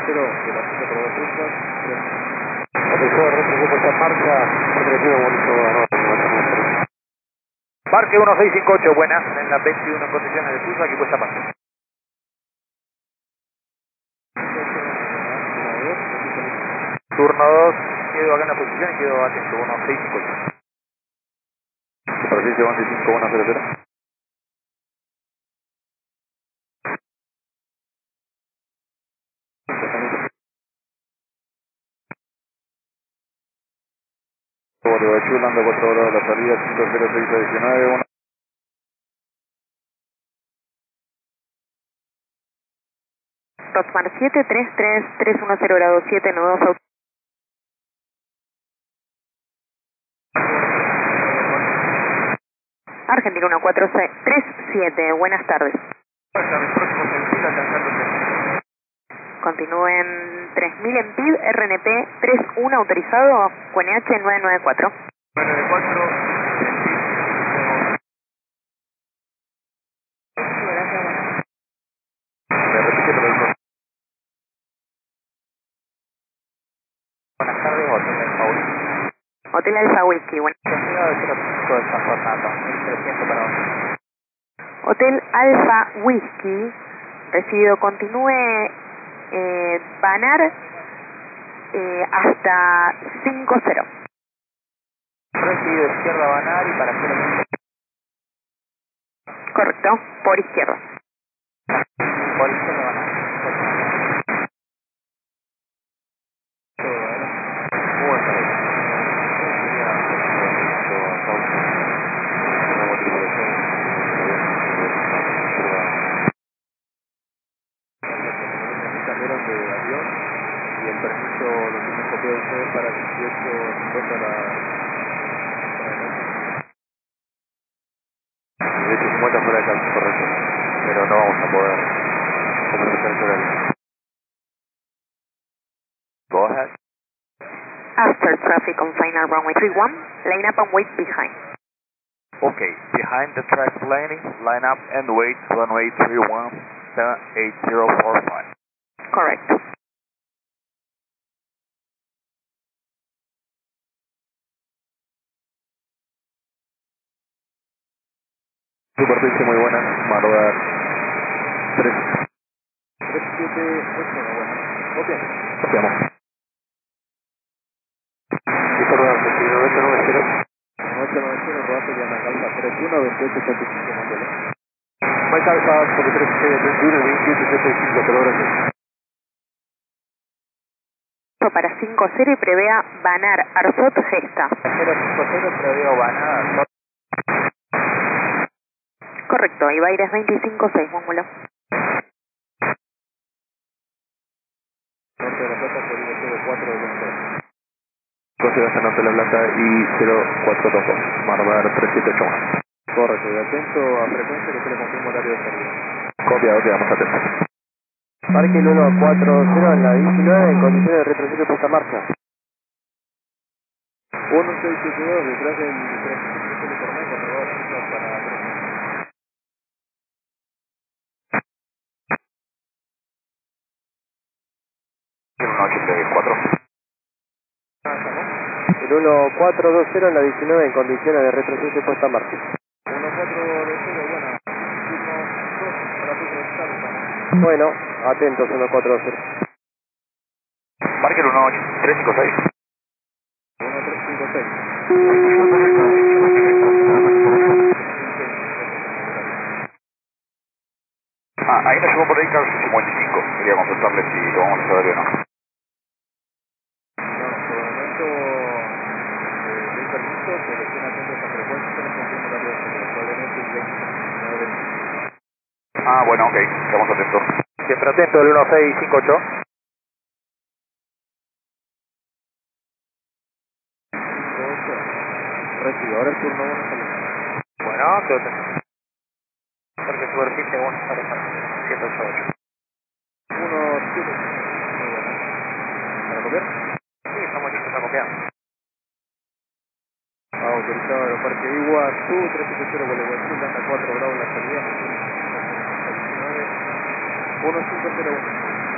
0 de la cita por las rutas. Atención, retroceso está en marcha, retroceso bonito, Parque 1658, buenas, en las 21 en condiciones de cruza, aquí puesta parte. Turno 2, quedo acá en la posición y quedo atento, 1658. Superficie 25100. Bolívar Chulando, 4 horas de la salida, 50619, 1. Rosmar 733-310 grado 7, nudos auto. Argentina 1437, buenas tardes. Próximo sentido, alcanzándose. Continúen 3000 en PID, RNP 31 autorizado, QNH 994. 994, Me repite por el costo. buenas tardes, Hotel Alfa Whisky. Hotel Alfa Whisky, buenas. Continuado de 05 de San Fernando, 1300 para hoy. Hotel Alfa Whisky, recibido, continúe Banar hasta 50. Recibido izquierda Banar y para 0. Correcto, por izquierda. Por izquierda Banar. Cambiaron de avión y el permiso lo tienen copiado ustedes para 18.50 la... 1850 fuera de calcio, correcto. Pero no vamos a poder complementar ese horario. Go ahead. After traffic on final runway 31, line up and wait behind. Okay, behind the track landing, line up and wait, runway 31, 78045. Correct. Superficie muy buena, Marbar 3. 3781, bueno. Ok. Copiamos. Disculpa, 2990. 990, rodaje de Ana Calza 31, 2885, mándale. Mike Alfa, 4331, 2875, te lo agradezco. Para 50 y prevea Banar Arzot Gesta. 050 preveo Banar. Correcto, Ibaires 256, mómulo. Norte de la Plata, código 04 de Londres. Consideración Norte de la Plata y 0422, Marbar 3781. Correcto, y atento a frecuencia que se le confirma horario de salida. Copiado, quedamos atentos. Parque 140 en la 19 en condiciones de retroceso y puesta en marcha. 1672 detrás del transmisión de tormenta, probado para... 1834. El 1420 en la 19 en condiciones de retroceso y puesta en marcha. 1420, bueno. Turno 2 para tu salta. Bueno, atentos 1420. Parque 18356. 1356. Ahí me llegó por ahí Carlos 55. Quería consultarle si lo vamos a saber o no. No, por el momento doy permiso, pero estén atentos a frecuencia que nos confirma horario de salida. Probablemente el 20. Bueno, ok, quedamos atentos. Siempre atento, el 1658. Recibe, ahora el turno 1 sale. Bueno, quedo atento. Parque superficie 108. 1, 7. ¿Para copiar? Sí, estamos listos a copiar. Autorizado Aeroparque Iguazú, 370 Gualeguaychú, Landa 4 grados la salida, 1501.